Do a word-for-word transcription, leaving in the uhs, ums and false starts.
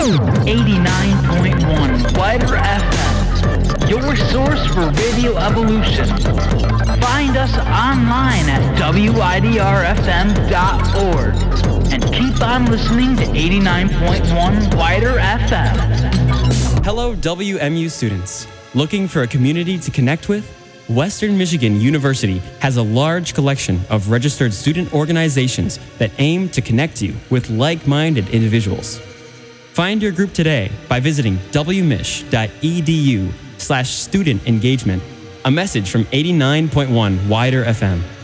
eighty-nine point one Wider F M, your source for radio evolution. Find us online at W I D R F M dot org and keep on listening to eighty-nine point one Wider F M. Hello, W M U students. Looking for a community to connect with? Western Michigan University has a large collection of registered student organizations that aim to connect you with like-minded individuals. Find your group today by visiting w mich dot e d u slash student engagement. A message from eighty-nine point one Wider F M.